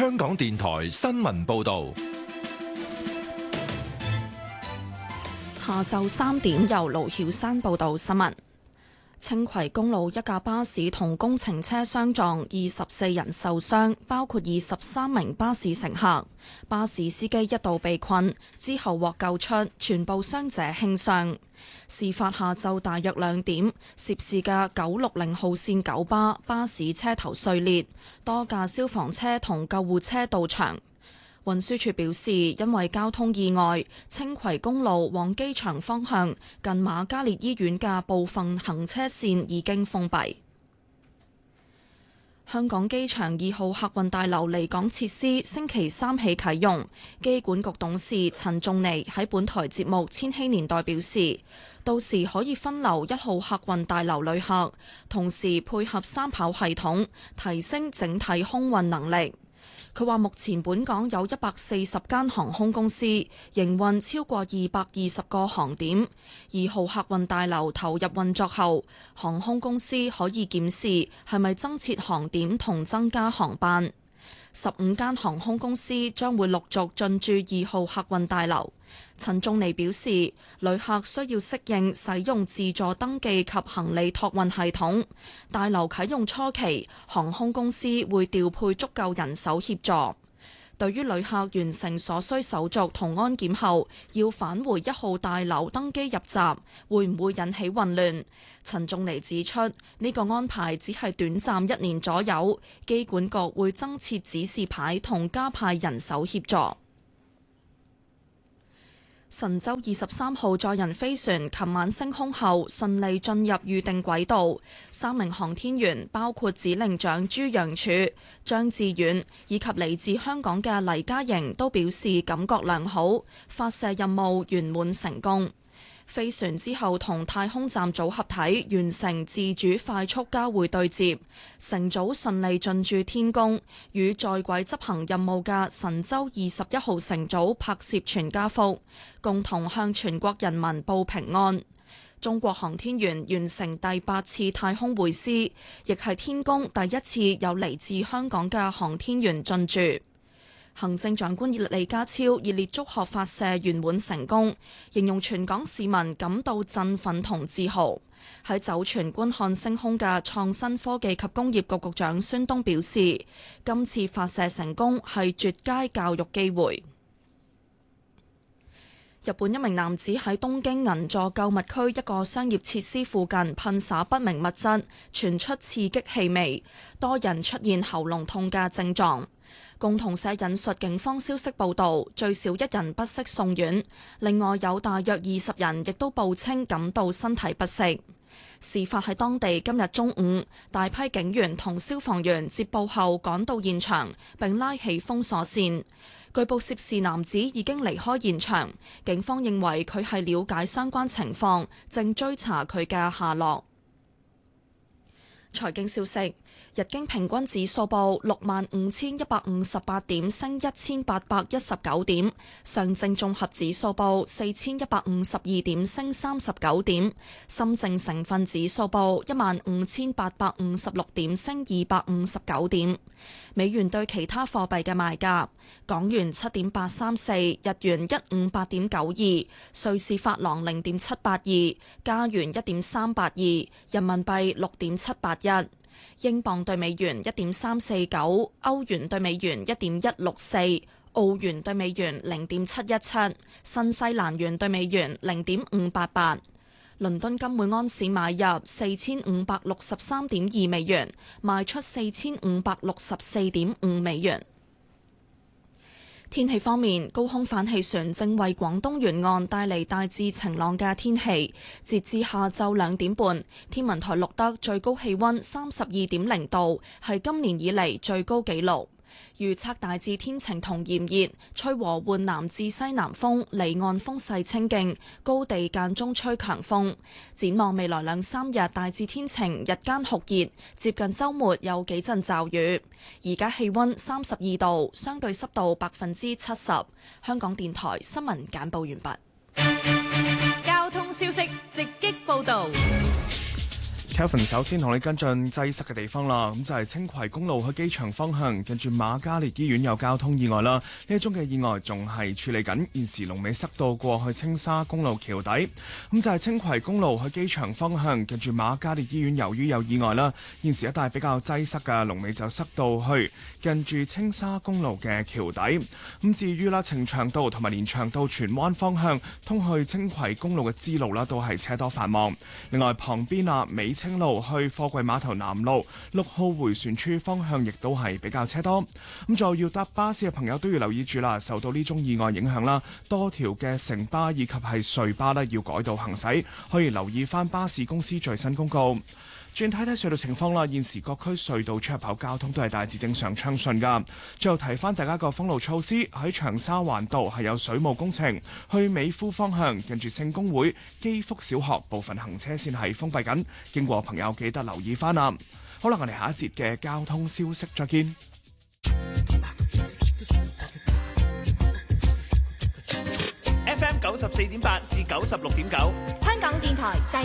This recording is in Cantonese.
香港電台新聞報道。 下晝3點，由盧曉山報道新聞。青葵公路一架巴士同工程車相撞，24人受傷，包括23名巴士乘客。巴士司機一度被困，之後獲救出，全部傷者輕傷。事發下晝大約2點，涉事嘅960號線九巴士車頭碎裂，多架消防車同救護車到場。運輸署表示，因為交通意外，青葵公路往機場方向近瑪嘉烈醫院嘅部分行車線已經封閉。香港機場2號客運大樓離港設施星期3起啟用。機管局董事陳仲尼喺本台節目《千禧年代》表示，到時可以分流1號客運大樓旅客，同時配合三跑系統，提升整體空運能力。佢話目前本港有140間航空公司營運超過220個航點，2號客運大樓投入運作後，航空公司可以檢視係咪增設航點同增加航班。15間航空公司將會陸續進駐2號客運大樓。陳仲尼表示，旅客需要適應使用自助登記及行李託運系統。大樓啟用初期，航空公司會調配足夠人手協助。對於旅客完成所需手續同安檢後，要返回1號大樓登機入閘，會唔會引起混亂？陳仲尼指出，呢個安排只係短暫1年左右，機管局會增設指示牌同加派人手協助。神舟23號載人飛船琴晚升空後順利進入預定軌道，3名航天員包括指令長朱楊柱、張志遠以及嚟自香港嘅黎嘉瑩都表示感覺良好，發射任務圓滿成功。飛船之後同太空站組合體完成自主快速交會對接，乘組順利進駐天宮，與在軌執行任務嘅神舟21號乘組拍攝全家福，共同向全國人民報平安。中國航天員完成第8次太空會師，亦係天宮第一次有嚟自香港嘅航天員進駐。行政長官李家超熱烈祝賀發射圓滿成功，形容全港市民感到振奮同自豪。喺酒泉觀看升空嘅創新科技及工業局局長孫東表示，今次發射成功係絕佳教育機會。日本一名男子喺東京銀座購物區一個商業設施附近噴灑不明物質，傳出刺激氣味，多人出現喉嚨痛嘅症狀。共同社引述警方消息報道，最少1人不適送院，另外有大約20人亦都報稱感到身體不適。事發喺當地今日中午，大批警員同消防員接報後趕到現場，並拉起封鎖線。據報涉事男子已經離開現場，警方認為佢係了解相關情況，正追查佢嘅下落。財經消息。日經平均指數報65,158點，升1819點；上證綜合指數報4152點，升39點；深證成分指數報15,856點，升259點。美元對其他貨幣嘅賣價：港元7.834，日元158.92，瑞士法郎0.782，加元1.382，人民幣6.781。英鎊對美元1.349，歐元對美元1.164，澳元對美元0.717，新西蘭元對美元0.588。倫敦金每安士買入4563.2美元，賣出4564.5美元。天氣方面，高空反氣旋正為廣東沿岸帶嚟大致晴朗嘅天氣。截至下晝2點半，天文台錄得最高氣溫32.0度，係今年以嚟最高紀錄。預測大致天晴同炎熱，吹和緩南至西南風，離岸風勢清勁，高地間中吹強風。展望未來2-3日大致天晴，日間酷熱，接近週末有幾陣驟雨。而家氣溫32度，相對濕度70%。香港電台新聞簡報完畢。 交通消息直擊報道。 Kelvin 首先同你跟進擠塞嘅地方啦，咁就係青葵公路去機場方向，近住瑪嘉烈醫院有交通意外啦。呢一宗嘅意外仲係處理緊，現時龍尾塞到過去青沙公路橋底。咁就係青葵公路去機場方向，近住瑪嘉烈醫院，由於有意外啦，現時一帶比較擠塞嘅，龍尾就塞到去近住青沙公路嘅橋底。咁至於啦，呈祥道同埋連翔道荃灣方向通去青葵公路嘅支路啦，都係車多繁忙。另外旁邊美青路去貨櫃碼頭南路6號迴旋處方向，亦都係比較車多。咁再要搭巴士嘅朋友都要留意住啦，受到呢宗意外影響啦，多條嘅城巴以及係隧巴呢要改道行駛，可以留意翻巴士公司最新公告。轉睇睇隧道情況啦，現時各區隧道出入口交通都係大致正常暢順噶。最後提翻大家個封路措施，喺長沙灣道係有水務工程，去美孚方向近住聖公會基福小學部分行車線係封閉緊，經過朋友記得留意翻啦。好啦，我哋下一節嘅交通消息再見。 FM 94.8至96.9， 香港電台第